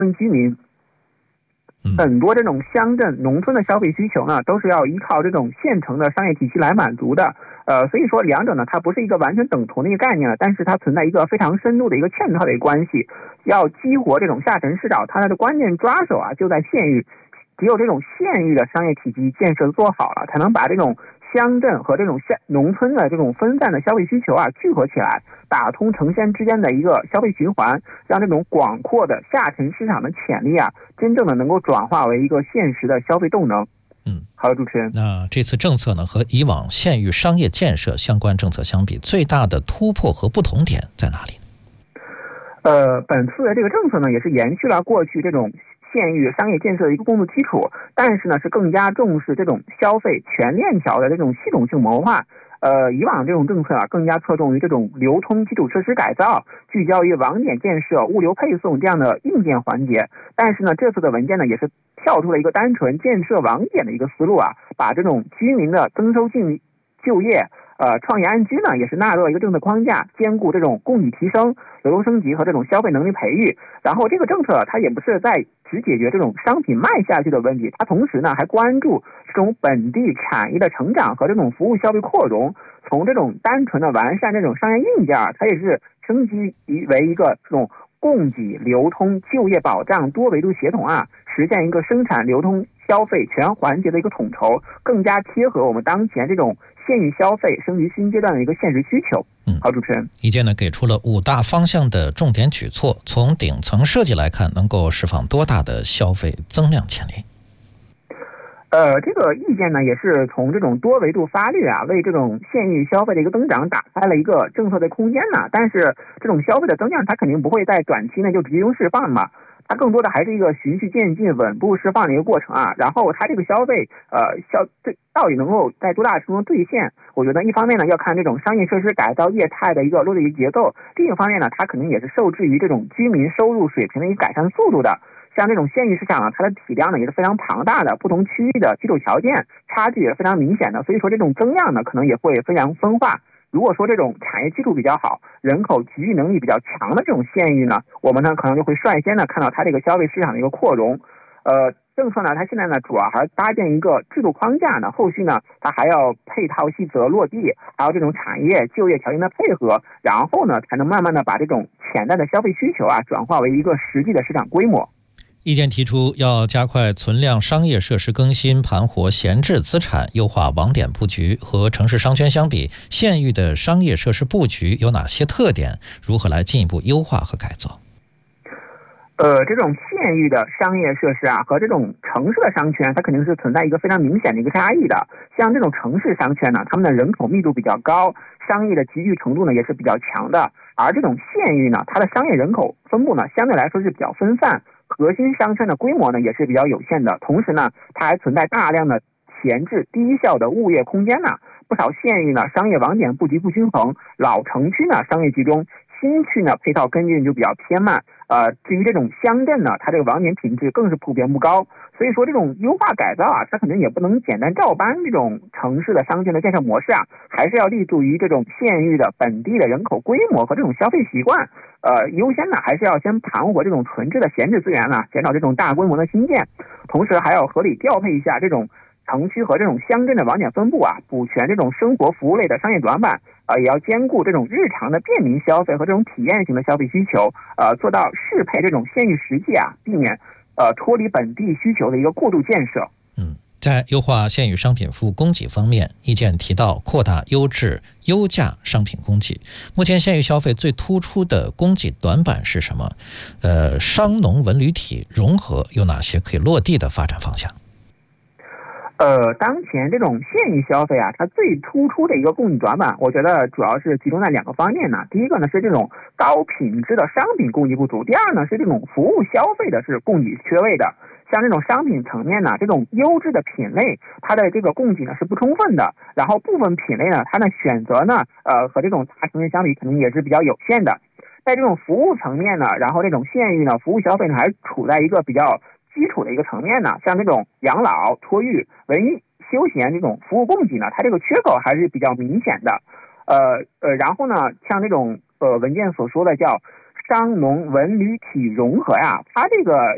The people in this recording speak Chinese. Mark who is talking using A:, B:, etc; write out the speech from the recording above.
A: 居民。很多这种乡镇、农村的消费需求呢，都是要依靠这种现成的商业体系来满足的。所以说两者呢，它不是一个完全等同的一个概念了，但是它存在一个非常深度的一个嵌套的一个关系。要激活这种下沉市场，它的关键抓手啊就在县域。只有这种县域的商业体系建设做好了，才能把这种乡镇和这种农村的这种分散的消费需求啊聚合起来，打通城县之间的一个消费循环，让这种广阔的下沉市场的潜力啊，真正的能够转化为一个现实的消费动能。好的，主持人。
B: 那这次政策呢，和以往县域商业建设相关政策相比，最大的突破和不同点在哪里？
A: 本次的这个政策呢，也是延续了过去这种县域商业建设的一个工作基础，但是呢是更加重视这种消费全链条的这种系统性谋划。以往这种政策啊更加侧重于这种流通基础设施改造，聚焦于网点建设、物流配送这样的硬件环节。但是呢，这次的文件呢也是跳出了一个单纯建设网点的一个思路啊，把这种居民的增收就业、创业安居呢也是纳入了一个政策框架，兼顾这种供给提升、流动升级和这种消费能力培育。然后这个政策它也不是在只解决这种商品卖下去的问题，它同时呢还关注这种本地产业的成长和这种服务消费扩容。从这种单纯的完善这种商业硬件，它也是升级为一个这种供给、流通、就业保障多维度协同啊，实现一个生产、流通、消费全环节的一个统筹，更加贴合我们当前这种县域消费升级新阶段的一个现实需求。好，主持人。
B: 意见呢给出了5大方向的重点举措，从顶层设计来看，能够释放多大的消费增量潜力？
A: 这个意见呢，也是从这种多维度发力啊，为这种县域消费的一个增长打开了一个政策的空间呢。但是这种消费的增量，它肯定不会在短期内就集中释放嘛，它更多的还是一个循序渐进、稳步释放的一个过程啊。然后它这个消费，到底能够在多大程度兑现？我觉得一方面呢，要看这种商业设施改造业态的一个落地节奏；另一方面呢，它肯定也是受制于这种居民收入水平的一个改善速度的。像这种县域市场啊，它的体量呢也是非常庞大的，不同区域的基础条件差距也是非常明显的，所以说这种增量呢可能也会非常分化。如果说这种产业基础比较好、人口集聚能力比较强的这种县域呢，我们呢可能就会率先的看到它这个消费市场的一个扩容。政策呢，它现在呢主要还是搭建一个制度框架呢，后续呢它还要配套细则落地，还有这种产业就业条件的配合，然后呢才能慢慢的把这种潜在的消费需求啊转化为一个实际的市场规模。
B: 意见提出要加快存量商业设施更新，盘活闲置资产，优化网点布局。和城市商圈相比，县域的商业设施布局有哪些特点？如何来进一步优化和改造？
A: 这种县域的商业设施啊，和这种城市的商圈，它肯定是存在一个非常明显的一个差异的。像这种城市商圈呢，他们的人口密度比较高，商业的集聚程度呢也是比较强的。而这种县域呢，它的商业人口分布呢，相对来说是比较分散。核心商圈的规模呢也是比较有限的，同时呢，它还存在大量的闲置低效的物业空间呢。不少县域呢，商业网点布局不均衡，老城区呢商业集中，新区呢配套跟进就比较偏慢。至于这种乡镇呢，它这个网点品质更是普遍不高。所以说这种优化改造啊，它肯定也不能简单照搬这种城市的商圈的建设模式啊，还是要立足于这种县域的本地的人口规模和这种消费习惯。优先呢还是要先盘活这种存置的闲置资源呢，减少这种大规模的新建，同时还要合理调配一下这种城区和这种乡镇的网点分布啊，补全这种生活服务类的商业短板，也要兼顾这种日常的便民消费和这种体验型的消费需求，做到适配这种县域实际啊，避免脱离本地需求的一个过度建设。
B: 在优化县域商品服务供给方面，意见提到扩大优质优价商品供给。目前县域消费最突出的供给短板是什么？商农文旅体融合有哪些可以落地的发展方向？
A: 当前这种县域消费啊，它最突出的一个供给短板，我觉得主要是集中在2个方面呢。第一个呢是这种高品质的商品供给不足，第二呢是这种服务消费的是供给缺位的。像这种商品层面呢，这种优质的品类，它的这个供给呢是不充分的，然后部分品类呢，它的选择呢，和这种大城市相比，肯定也是比较有限的。在这种服务层面呢，然后这种县域呢，服务消费呢，还处在一个比较基础的一个层面呢，像这种养老、托育、文艺休闲这种服务供给呢，它这个缺口还是比较明显的。然后呢，像这种文件所说的叫商农文旅体融合呀，它这个